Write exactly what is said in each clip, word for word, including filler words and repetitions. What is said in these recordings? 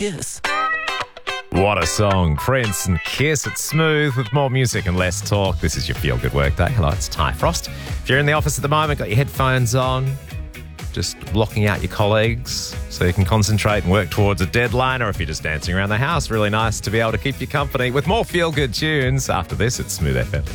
Kiss. What a song. Prince and Kiss. It's smooth with more music and less talk. This is your Feel Good Workday. Hello, it's Ty Frost. If you're in the office at the moment, got your headphones on, just blocking out your colleagues so you can concentrate and work towards a deadline, or if you're just dancing around the house, really nice to be able to keep you company with more Feel Good tunes. After this, it's Smooth F M.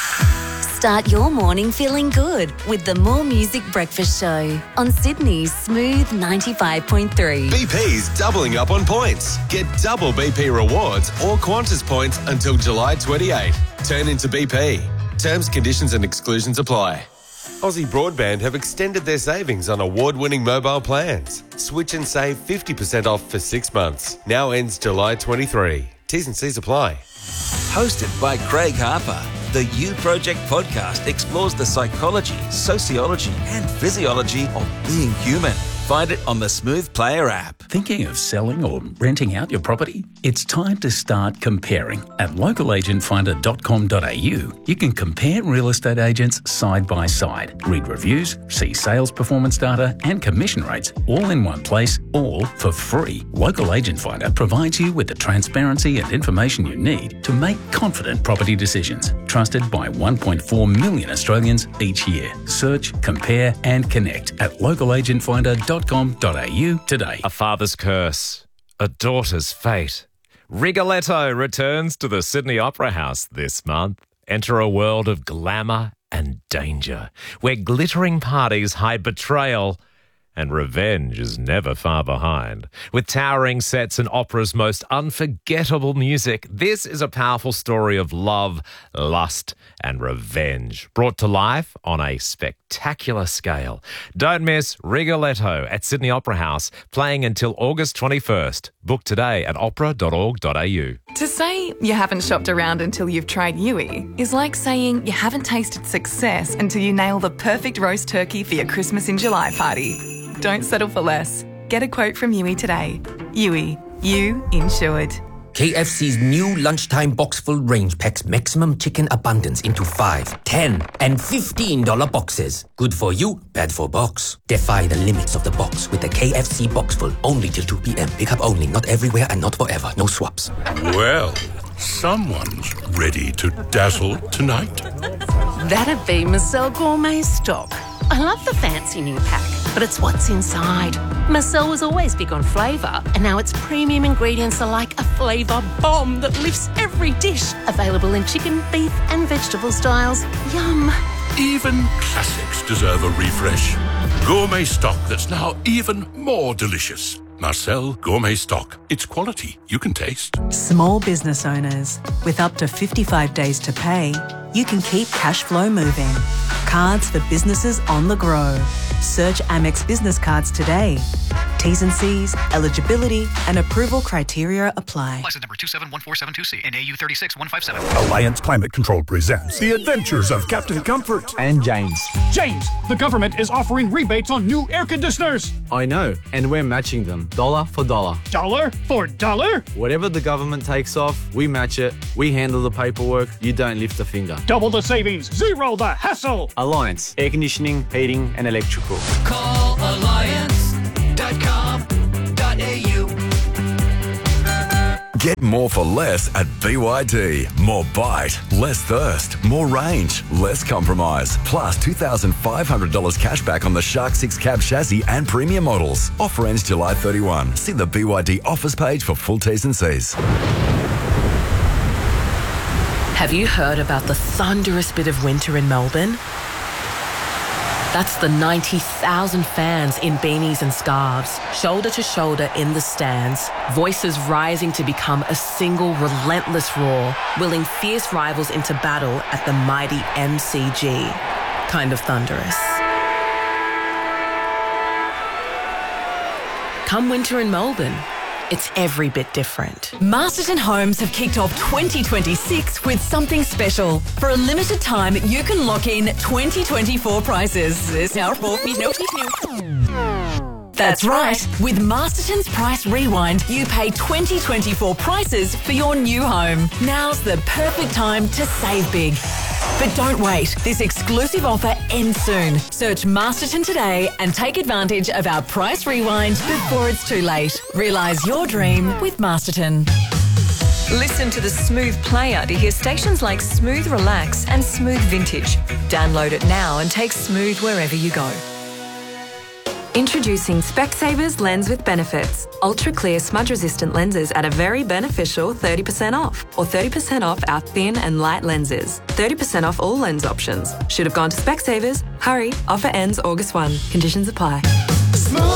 Start your morning feeling good with the More Music Breakfast Show on Sydney's Smooth ninety-five point three. B P's doubling up on points. Get double B P rewards or Qantas points until July twenty-eighth. Turn into B P. Terms, conditions and exclusions apply. Aussie Broadband have extended their savings on award-winning mobile plans. Switch and save fifty percent off for six months. Now ends July twenty-three. T's and C's apply. Hosted by Craig Harper, the You Project podcast explores the psychology, sociology and physiology of being human. Find it on the Smooth Player app. Thinking of selling or renting out your property? It's time to start comparing. At local agent finder dot com dot a u, you can compare real estate agents side by side, read reviews, see sales performance data and commission rates all in one place, all for free. Local Agent Finder provides you with the transparency and information you need to make confident property decisions. Trusted by one point four million Australians each year. Search, compare and connect at local agent finder dot com dot a u today. A father's curse, a daughter's fate. Rigoletto returns to the Sydney Opera House this month. Enter a world of glamour and danger, where glittering parties hide betrayal and revenge is never far behind. With towering sets and opera's most unforgettable music, this is a powerful story of love, lust and revenge, brought to life on a spectacular scale. Don't miss Rigoletto at Sydney Opera House, playing until August twenty-first. Book today at opera dot org dot a u. To say you haven't shopped around until you've tried Yui is like saying you haven't tasted success until you nail the perfect roast turkey for your Christmas in July party. Don't settle for less. Get a quote from Yui today. Yui, you insured. K F C's new lunchtime box full range packs maximum chicken abundance into five, ten, and fifteen dollar boxes. Good for you, bad for box. Defy the limits of the box with the K F C box full only till two p.m. Pick up only, not everywhere and not forever. No swaps. Well, someone's ready to dazzle tonight. That'd be Marcel Gourmet Stock. I love the fancy new pack, but it's what's inside. Marcel was always big on flavour, and now its premium ingredients are like a flavour bomb that lifts every dish. Available in chicken, beef and vegetable styles. Yum. Even classics deserve a refresh. Gourmet stock that's now even more delicious. Marcel Gourmet Stock. It's quality you can taste. Small business owners, with up to fifty-five days to pay, you can keep cash flow moving. Cards for businesses on the go. Search Amex Business Cards today. T's and C's, eligibility and approval criteria apply. License number two seven one four seven two C and A U three six one five seven. Alliance Climate Control presents The Adventures of Captain Comfort and James. James, the government is offering rebates on new air conditioners. I know, and we're matching them, dollar for dollar. Dollar for dollar? Whatever the government takes off, we match it. We handle the paperwork. You don't lift a finger. Double the savings, zero the hassle. Alliance, air conditioning, heating and electrical. Call alliance dot com dot a u. Get more for less at B Y D. More bite, less thirst, more range, less compromise. Plus two thousand five hundred dollars cash back on the Shark six cab chassis and premium models. Offer ends July thirty-first. See the B Y D offers page for full T's and C's. Have you heard about the thunderous bit of winter in Melbourne? That's the ninety thousand fans in beanies and scarves, shoulder to shoulder in the stands, voices rising to become a single relentless roar, willing fierce rivals into battle at the mighty M C G. Kind of thunderous. Come winter in Melbourne, it's every bit different. Masterton Homes have kicked off twenty twenty-six with something special. For a limited time, you can lock in twenty twenty-four prices. This now for me, no, no. That's right. With Masterton's Price Rewind, you pay twenty twenty-four prices for your new home. Now's the perfect time to save big. But don't wait. This exclusive offer ends soon. Search Masterton today and take advantage of our Price Rewind before it's too late. Realise your dream with Masterton. Listen to the Smooth player to hear stations like Smooth Relax and Smooth Vintage. Download it now and take Smooth wherever you go. Introducing Specsavers Lens with Benefits. Ultra clear smudge resistant lenses at a very beneficial thirty percent off, or thirty percent off our thin and light lenses. thirty percent off all lens options. Should have gone to Specsavers. Hurry, offer ends August first. Conditions apply.